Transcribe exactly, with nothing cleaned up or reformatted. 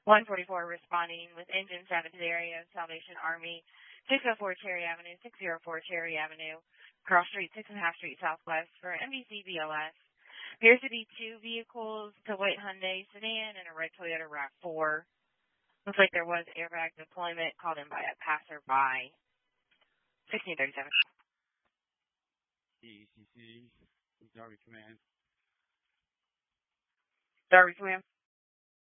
one forty-four responding with engine seven to the area of Salvation Army, six oh four Cherry Avenue, six oh four Cherry Avenue, Cross Street, six and a half Street Southwest for M V C B L S. Appears to be two vehicles, a white Hyundai sedan and a red Toyota RAV four. Looks like there was airbag deployment called in by a passerby. sixteen thirty-seven. D C C, Darby Command. Darby Command.